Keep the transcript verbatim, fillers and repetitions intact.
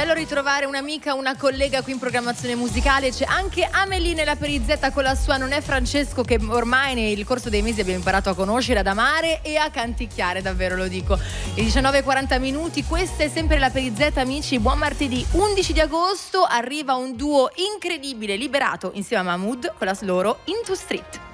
bello ritrovare un'amica, una collega qui in programmazione musicale. C'è anche Amelie nella perizzetta con la sua Non è Francesco, che ormai nel corso dei mesi abbiamo imparato a conoscere, ad amare e a canticchiare, davvero lo dico. Le diciannove e quaranta minuti, questa è sempre la perizzetta, amici. Buon martedì undici di agosto, arriva un duo incredibile, Liberato insieme a Mahmood con la loro Into Street.